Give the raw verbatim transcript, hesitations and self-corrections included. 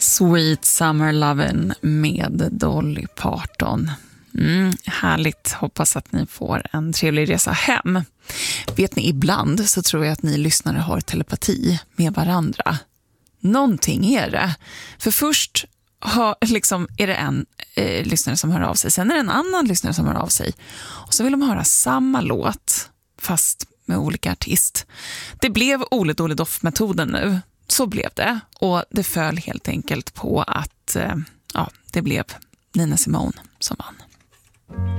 Sweet Summer Lovin' med Dolly Parton. Mm, härligt, hoppas att ni får en trevlig resa hem. Vet ni, ibland så tror jag att ni lyssnare har telepati med varandra. Någonting är det. För först har, liksom, är det en eh, lyssnare som hör av sig, sen är det en annan lyssnare som hör av sig. Och så vill de höra samma låt, fast med olika artist. Det blev Ole Dole Doff-metoden nu. Så blev det. Och det föll helt enkelt på att eh, ja, det blev Nina Simone som vann.